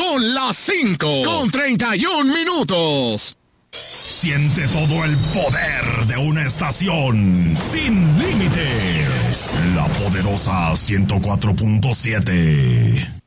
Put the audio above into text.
Son las 5:31. Siente todo el poder de una estación sin límites. La poderosa 104.7.